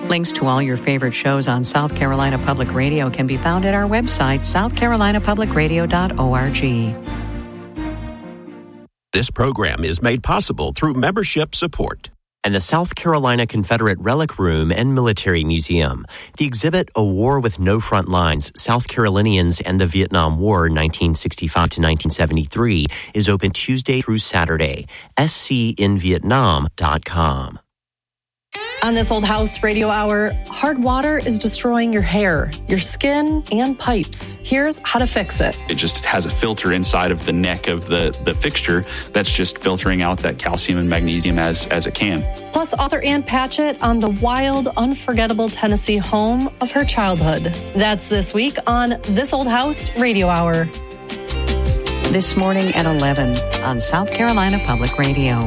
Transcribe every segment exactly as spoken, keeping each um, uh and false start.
Links to all your favorite shows on South Carolina Public Radio can be found at our website, south carolina public radio dot org. This program is made possible through membership support. And the South Carolina Confederate Relic Room and Military Museum. The exhibit, A War with No Front Lines, South Carolinians and the Vietnam War, nineteen sixty-five to nineteen seventy-three, is open Tuesday through Saturday. s c in vietnam dot com. On this Old House Radio Hour, hard water is destroying your hair, your skin, and pipes. Here's how to fix it. It just has a filter inside of the neck of the, the fixture that's just filtering out that calcium and magnesium as, as it can. Plus, author Ann Patchett on the wild, unforgettable Tennessee home of her childhood. That's this week on This Old House Radio Hour. This morning at eleven on South Carolina Public Radio.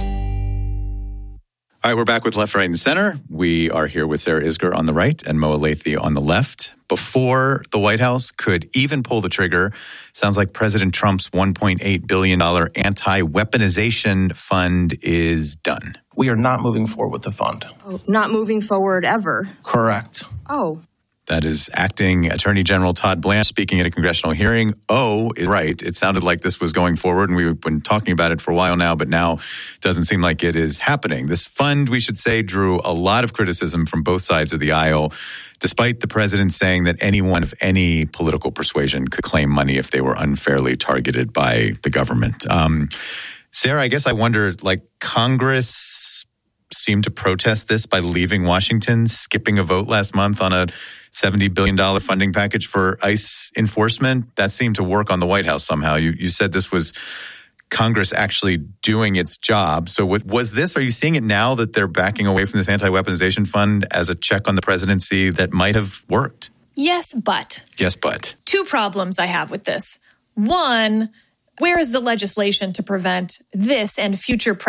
All right, we're back with Left, Right, and Center. We are here with Sarah Isgur on the right and Moa Lathy on the left. Before the White House could even pull the trigger, sounds like President Trump's one point eight billion dollars anti-weaponization fund is done. We are not moving forward with the fund. Oh, not moving forward ever? Correct. Oh. That is Acting Attorney General Todd Blanche speaking at a congressional hearing. Oh, is right. It sounded like this was going forward, and we've been talking about it for a while now, but now it doesn't seem like it is happening. This fund, we should say, drew a lot of criticism from both sides of the aisle, despite the president saying that anyone of any political persuasion could claim money if they were unfairly targeted by the government. Um, Sarah, I guess I wonder, like, Congress seemed to protest this by leaving Washington, skipping a vote last month on a seventy billion dollars funding package for ICE enforcement. That seemed to work on the White House somehow. You, you said this was Congress actually doing its job. So what, was this, are you seeing it now that they're backing away from this anti-weaponization fund as a check on the presidency that might have worked? Yes, but. Yes, but. Two problems I have with this. One, where is the legislation to prevent this and future